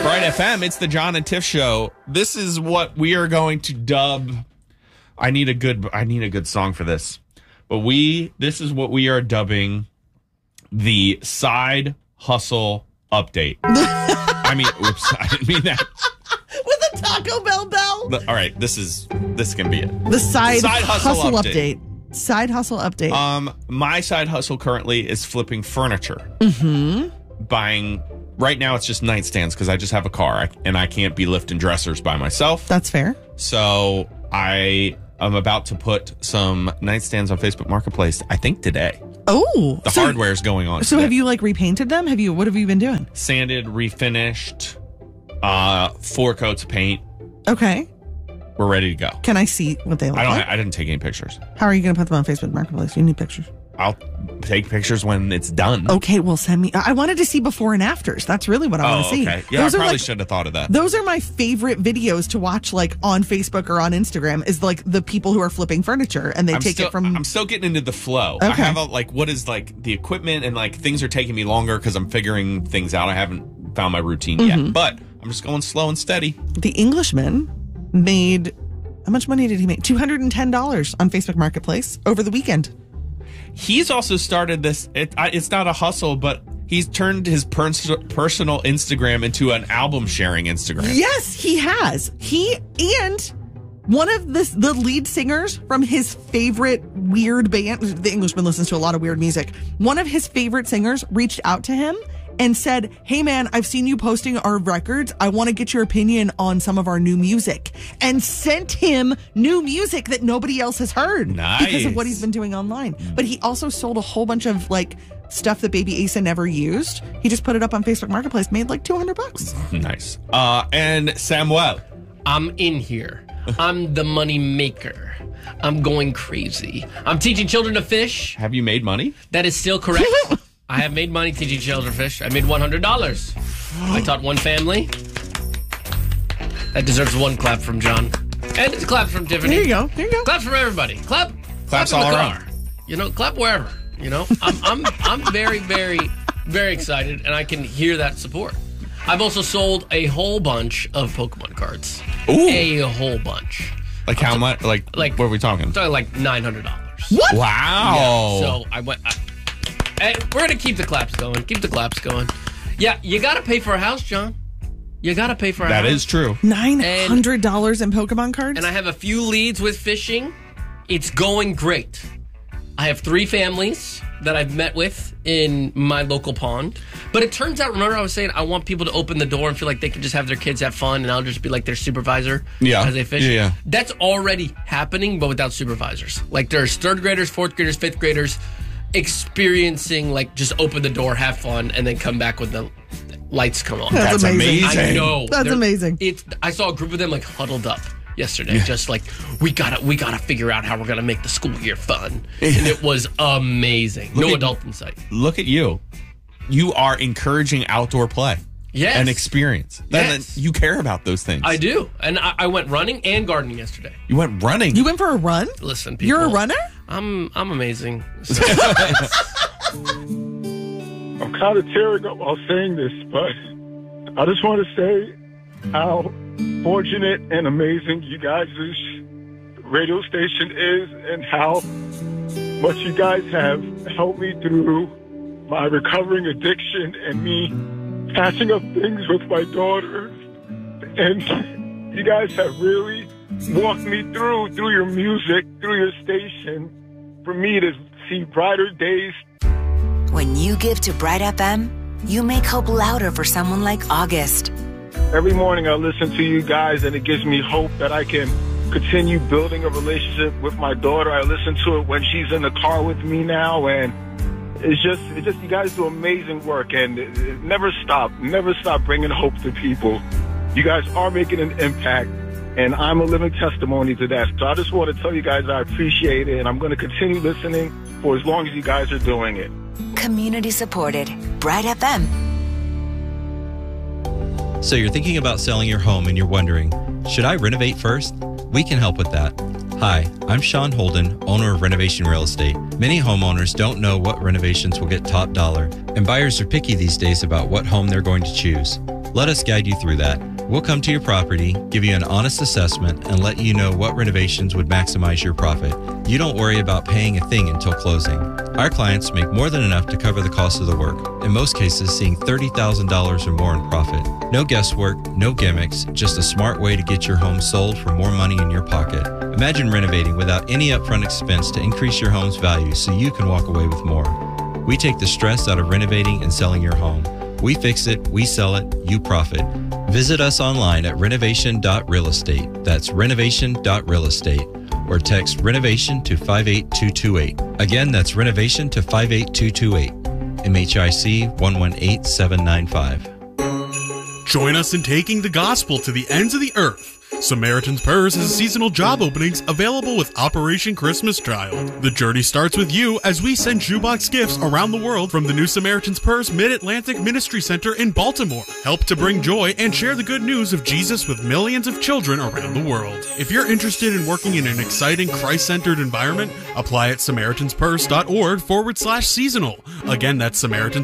Bright FM, it's the John and Tiff Show. This is what we are going to dub. I need a good song for this. But this is what we are dubbing the side hustle update. I didn't mean that. With a Taco Bell bell. All right, this can be it. The side hustle update. Side hustle update. My side hustle currently is flipping furniture. Buying. Right now, it's just nightstands because I just have a car and I can't be lifting dressers by myself. That's fair. So I am about to put some nightstands on Facebook Marketplace, I think today. Oh. The hardware's going on. So today. have you repainted them? What have you been doing? Sanded, refinished, 4 coats of paint. Okay. We're ready to go. Can I see what they look like? I didn't take any pictures. How are you going to put them on Facebook Marketplace? You need pictures. I'll take pictures when it's done. Okay, well, send me. I wanted to see before and afters. That's really what I want to see. Okay. Yeah, I probably should have thought of that. Those are my favorite videos to watch, on Facebook or on Instagram, is the people who are flipping furniture and they take it from. I'm still getting into the flow. Okay. I have what is the equipment and things are taking me longer because I'm figuring things out. I haven't found my routine yet, but I'm just going slow and steady. The Englishman made, how much money did he make? $210 on Facebook Marketplace over the weekend. He's also started this. It's not a hustle, but he's turned his personal Instagram into an album sharing Instagram. Yes, he has. He and one of the lead singers from his favorite weird band. The Englishman listens to a lot of weird music. One of his favorite singers reached out to him and said, "Hey man, I've seen you posting our records. I want to get your opinion on some of our new music," and sent him new music that nobody else has heard because of what he's been doing online. But he also sold a whole bunch of stuff that Baby Asa never used. He just put it up on Facebook Marketplace, made $200. Nice. And Samuel, I'm in here. I'm the money maker. I'm going crazy. I'm teaching children to fish. Have you made money? That is still correct. I have made money teaching children to fish. I made $100. I taught one family. That deserves one clap from John. And a clap from Tiffany. There you go. Clap from everybody. Clap Claps in the all car. around. Clap wherever. I'm very, very, very excited, and I can hear that support. I've also sold a whole bunch of Pokemon cards. Ooh. A whole bunch. Like how much? What are we talking? I'm talking $900. What? Wow. Yeah, so I went... Hey, we're going to keep the claps going. Keep the claps going. Yeah, you got to pay for a house, John. You got to pay for a house. That is true. $900 in Pokemon cards? And I have a few leads with fishing. It's going great. I have 3 families that I've met with in my local pond. But it turns out, remember I was saying I want people to open the door and feel like they can just have their kids have fun and I'll just be their supervisor as they fish. Yeah. That's already happening, but without supervisors. There's 3rd graders, 4th graders, 5th graders experiencing just open the door, have fun, and then come back when the lights come on. That's amazing. I know. That's amazing. I saw a group of them huddled up yesterday, just we gotta figure out how we're gonna make the school year fun. And it was amazing. No adult in sight. Look at you. You are encouraging outdoor play. Yes. And experience. Yes. You care about those things. I do. And I went running and gardening yesterday. You went running? You went for a run? Listen, people. You're a runner? I'm amazing. So, I'm kind of tearing up while saying this, but I just want to say how fortunate and amazing you guys' radio station is and how much you guys have helped me through my recovering addiction and me patching up things with my daughter. And you guys have really walked me through your music, through your station, for me to see brighter days. When you give to Bright FM, you make hope louder for someone like August. Every morning I listen to you guys and it gives me hope that I can continue building a relationship with my daughter. I listen to it when she's in the car with me now, and it's just you guys do amazing work, and it never stop bringing hope to people. You guys are making an impact, and I'm a living testimony to that. So I just want to tell you guys I appreciate it, and I'm going to continue listening for as long as you guys are doing it. Community supported. Bright FM. So you're thinking about selling your home and you're wondering, should I renovate first? We can help with that. Hi, I'm Sean Holden, owner of Renovation Real Estate. Many homeowners don't know what renovations will get top dollar, and buyers are picky these days about what home they're going to choose. Let us guide you through that. We'll come to your property, give you an honest assessment, and let you know what renovations would maximize your profit. You don't worry about paying a thing until closing. Our clients make more than enough to cover the cost of the work, in most cases seeing $30,000 or more in profit. No guesswork, no gimmicks, just a smart way to get your home sold for more money in your pocket. Imagine renovating without any upfront expense to increase your home's value so you can walk away with more. We take the stress out of renovating and selling your home. We fix it, we sell it, you profit. Visit us online at renovation.realestate. That's renovation.realestate. Or text renovation to 58228. Again, that's renovation to 58228. MHIC 118795. Join us in taking the gospel to the ends of the earth. Samaritan's Purse has seasonal job openings available with Operation Christmas Child. The journey starts with you as we send shoebox gifts around the world from the new Samaritan's Purse Mid-Atlantic Ministry Center in Baltimore. Help to bring joy and share the good news of Jesus with millions of children around the world. If you're interested in working in an exciting Christ-centered environment, apply at SamaritansPurse.org/seasonal. Again, that's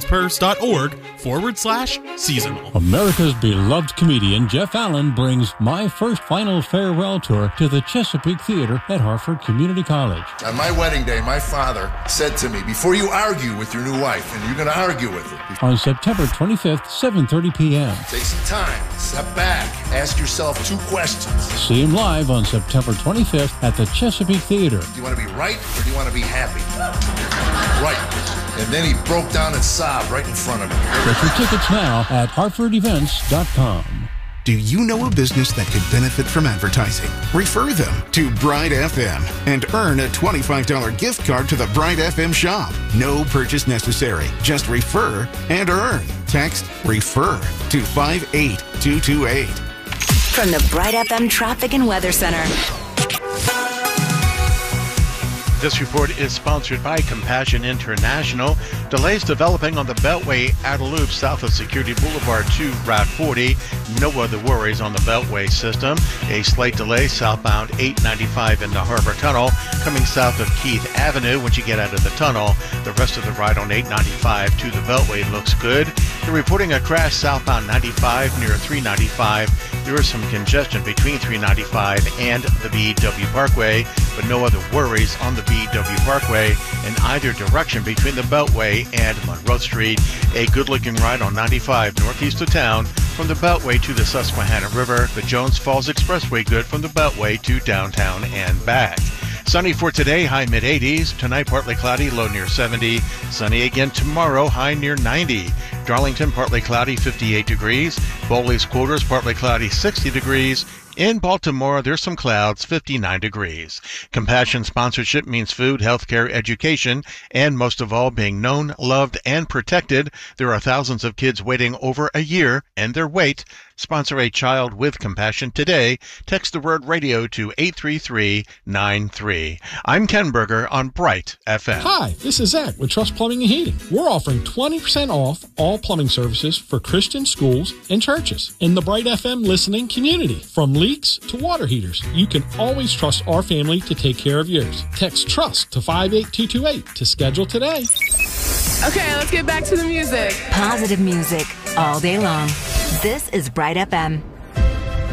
SamaritansPurse.org/seasonal. America's beloved comedian Jeff Allen brings My First Final Farewell Tour to the Chesapeake Theater at Hartford Community College. On my wedding day, my father said to me, before you argue with your new wife, and you're going to argue with her. On September 25th, 7:30 p.m. Take some time, step back, ask yourself 2 questions. See him live on September 25th at the Chesapeake Theater. Do you want to be right or do you want to be happy? Right. And then he broke down and sobbed right in front of me. Get your tickets now at hartfordevents.com. Do you know a business that could benefit from advertising? Refer them to Bright FM and earn a $25 gift card to the Bright FM shop. No purchase necessary. Just refer and earn. Text REFER to 58228. From the Bright FM Traffic and Weather Center. This report is sponsored by Compassion International. Delays developing on the Beltway outer loop south of Security Boulevard to Route 40. No other worries on the Beltway system. A slight delay southbound 895 in the Harbor Tunnel. Coming south of Keith Avenue once you get out of the tunnel. The rest of the ride on 895 to the Beltway looks good. They're reporting a crash southbound 95 near 395. There is some congestion between 395 and the BW Parkway, but no other worries on the BW Parkway in either direction between the Beltway and Monroe Street. A good-looking ride on 95 northeast of town from the Beltway to the Susquehanna River. The Jones Falls Expressway good from the Beltway to downtown and back. Sunny for today, high mid-80s. Tonight, partly cloudy, low near 70. Sunny again tomorrow, high near 90. Darlington, partly cloudy, 58 degrees. Bowley's Quarters, partly cloudy, 60 degrees. In Baltimore, there's some clouds, 59 degrees. Compassion sponsorship means food, healthcare, education, and most of all, being known, loved, and protected. There are thousands of kids waiting over a year, and their wait. Sponsor a child with compassion today. Text the word radio to 83393. I'm Ken Berger on Bright FM. Hi, this is Zach with Trust Plumbing and Heating. We're offering 20% off all plumbing services for Christian schools and churches in the Bright FM listening community. From leaks to water heaters, you can always trust our family to take care of yours. Text TRUST to 58228 to schedule today. Okay, let's get back to the music. Positive music all day long. This is Bright FM.